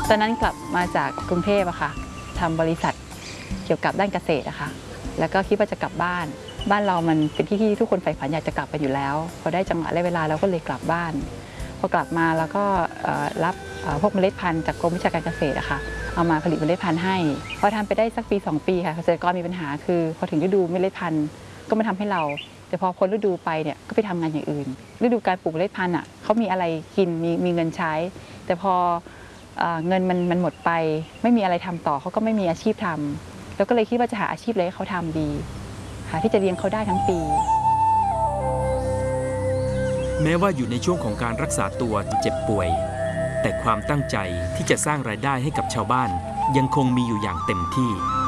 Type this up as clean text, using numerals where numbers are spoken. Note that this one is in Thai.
ตอนนั้นกลับมาจากกรุงเทพอะค่ะทำบริษัทเกี่ยวกับด้านเกษตรอะค่ะแล้วก็คิดว่าจะกลับบ้านเรามันเป็นที่ทุกคนใฝ่ฝันอยากจะกลับไปอยู่แล้วพอได้จังหวะได้เวลาเราก็เลยกลับบ้านพอกลับมาแล้วก็รับพวกเมล็ดพันธุ์จากกรมวิชาการเกษตรอะค่ะเอามาผลิตเมล็ดพันธุ์ให้พอทำไปได้สักปี2 ปีค่ะเกษตรกรมีปัญหาคือพอถึงฤดูเมล็ดพันธุ์ก็มาทำให้เราแต่พอพ้นฤดูไปเนี่ยก็ไปทำงานอย่างอื่นฤดูการปลูกเมล็ดพันธุ์อะเขามีอะไรกินมีเงินใช้แต่พอเงินมันหมดไปไม่มีอะไรทำต่อเขาก็ไม่มีอาชีพทำแล้วก็เลยคิดว่าจะหาอาชีพอะไรให้เขาทำดีค่ะที่จะเลี้ยงเขาได้ทั้งปีแม้ว่าอยู่ในช่วงของการรักษาตัวเจ็บป่วยแต่ความตั้งใจที่จะสร้างรายได้ให้กับชาวบ้านยังคงมีอยู่อย่างเต็มที่